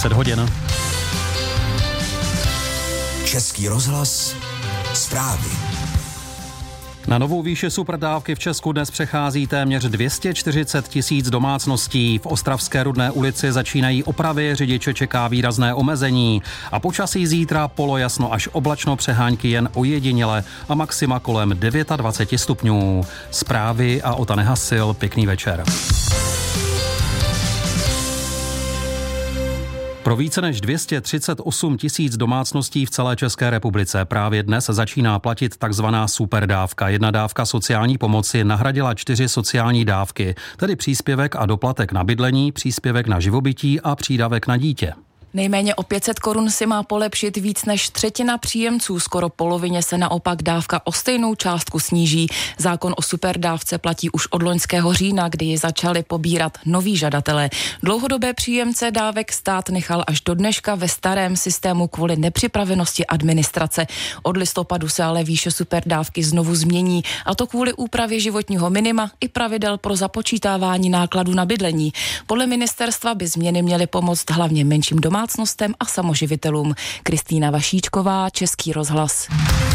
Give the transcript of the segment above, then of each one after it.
10 hodin. Český rozhlas, zprávy. Na novou výši superdávky v Česku dnes přechází téměř 240 000 domácností. V Ostravské Rudné ulici začínají opravy, řidiče čeká výrazné omezení. A počasí zítra polojasno až oblačno, přehánky jen ojediněle a maxima kolem 29 stupňů. Zprávy a Ota Nehasil, pěkný večer. Pro více než 238 000 domácností v celé České republice právě dnes začíná platit takzvaná superdávka. Jedna dávka sociální pomoci nahradila 4 sociální dávky, tedy příspěvek a doplatek na bydlení, příspěvek na živobytí a přídavek na dítě. Nejméně o 500 korun si má polepšit víc než třetina příjemců, skoro polovině se naopak dávka o stejnou částku sníží. Zákon o superdávce platí už od loňského října, kdy ji začali pobírat noví žadatelé. Dlouhodobé příjemce dávek stát nechal až do dneška ve starém systému kvůli nepřipravenosti administrace. Od listopadu se ale výše superdávky znovu změní, a to kvůli úpravě životního minima i pravidel pro započítávání nákladů na bydlení. Podle ministerstva by změny měly pomoct hlavně menším domácnostem a samoživitelům. Kristýna Vašíčková, Český rozhlas.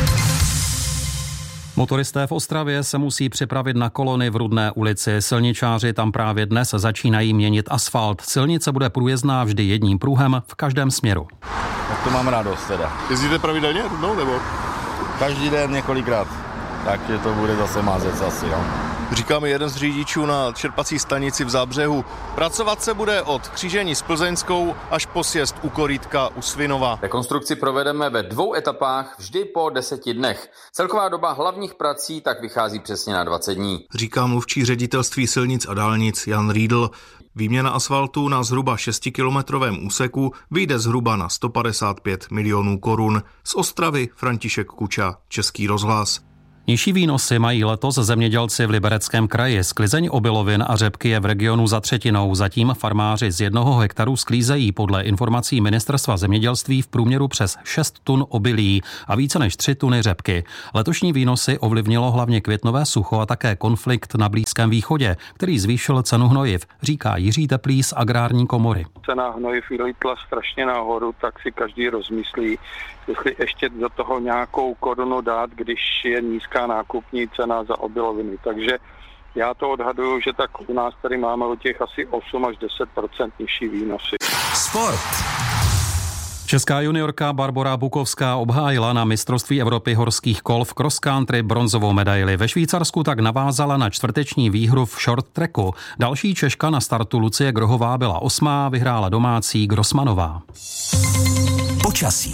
Motoristé v Ostravě se musí připravit na kolony v Rudné ulici. Silničáři tam právě dnes začínají měnit asfalt. Silnice bude průjezdná vždy jedním pruhem v každém směru. Tak to mám radost teda. Jezdíte pravidelně Rudnou nebo? Každý den několikrát. Takže to bude zase mázec asi, jo. Říká mi jeden z řidičů na čerpací stanici v Zábřehu. Pracovat se bude od křížení s Plzeňskou až po sjezd u Korítka u Svinova. Rekonstrukci provedeme ve 2 etapách vždy po 10 dnech. Celková doba hlavních prací tak vychází přesně na 20 dní. Říká mluvčí ředitelství silnic a dálnic Jan Riedl. Výměna asfaltu na zhruba 6kilometrovém úseku vyjde zhruba na 155 milionů korun. Z Ostravy František Kuča, Český rozhlas. Nižší výnosy mají letos zemědělci v Libereckém kraji. Sklizeň obilovin a řepky je v regionu za třetinou. Zatím farmáři z 1 hektaru sklízejí podle informací Ministerstva zemědělství v průměru přes 6 tun obilí a více než 3 tuny řepky. Letošní výnosy ovlivnilo hlavně květnové sucho a také konflikt na Blízkém východě, který zvýšil cenu hnojiv, říká Jiří Teplý z Agrární komory. Cena hnojiv vylítla strašně nahoru, tak si každý rozmyslí, jestli ještě do toho nějakou korunu dát, když je nízká nákupní cena za obiloviny. Takže já to odhaduju, že tak u nás tady máme o těch asi 8 až 10% nižší výnosy. Sport. Česká juniorka Barbora Bukovská obhájila na mistrovství Evropy horských kol v cross country bronzovou medaili. Ve Švýcarsku tak navázala na čtvrteční výhru v short tracku. Další Češka na startu Lucie Grohová byla 8., vyhrála domácí Grossmanová. Počasí.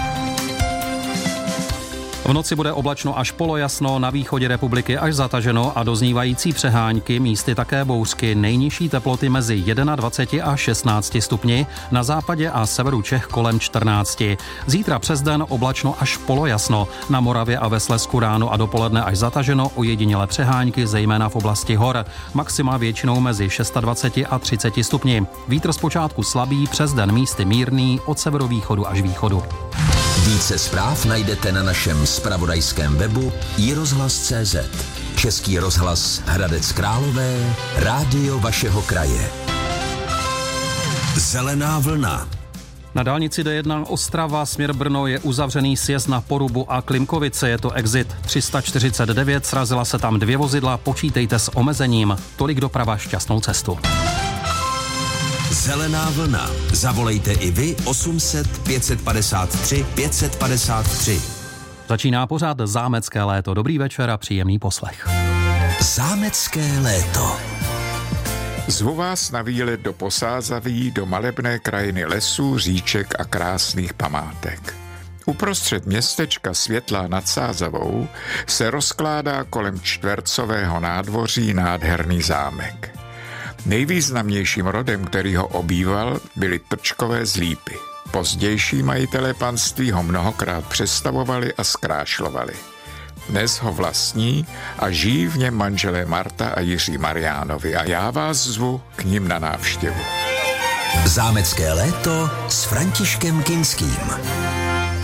V noci bude oblačno až polojasno, na východě republiky až zataženo a doznívající přehánky, místy také bouřky, nejnižší teploty mezi 21 a 16 stupni, na západě a severu Čech kolem 14. Zítra přes den oblačno až polojasno, na Moravě a ve Slezsku ráno a dopoledne až zataženo, ojedinělé přehánky, zejména v oblasti hor. Maxima většinou mezi 26 a 30 stupni. Vítr zpočátku slabý, přes den místy mírný, od severovýchodu až východu. Více zpráv najdete na našem zpravodajském webu iRozhlas.cz. Český rozhlas Hradec Králové, rádio vašeho kraje. Zelená vlna. Na dálnici D1 Ostrava směr Brno je uzavřený sjezd na Porubu a Klimkovice, je to exit 349, srazila se tam 2 vozidla, počítejte s omezením. Tolik doprava, šťastnou cestu. Zelená vlna. Zavolejte i vy 800 553 553. Začíná pořád Zámecké léto. Dobrý večer a příjemný poslech. Zámecké léto. Zvu vás na výlet do Posázaví, do malebné krajiny lesů, říček a krásných památek. Uprostřed městečka Světlá nad Sázavou se rozkládá kolem čtvercového nádvoří nádherný zámek. Nejvýznamnějším rodem, který ho obýval, byly Trčkové z Lípy. Pozdější majitelé panství ho mnohokrát přestavovali a zkrášlovali. Dnes ho vlastní a žijí v něm manželé Marta a Jiří Mariánovi a já vás zvu k nim na návštěvu. Zámecké léto s Františkem Kinským.